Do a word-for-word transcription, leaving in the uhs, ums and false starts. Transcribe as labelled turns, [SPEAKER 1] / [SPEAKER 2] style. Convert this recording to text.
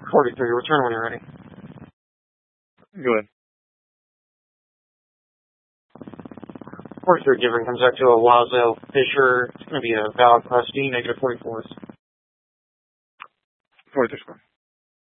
[SPEAKER 1] forty-three, return when you're ready.
[SPEAKER 2] Go ahead.
[SPEAKER 1] forty-three given comes out to a Wazo Fisher. It's going to be a valid class D, negative forty-fours.
[SPEAKER 2] forty-three score.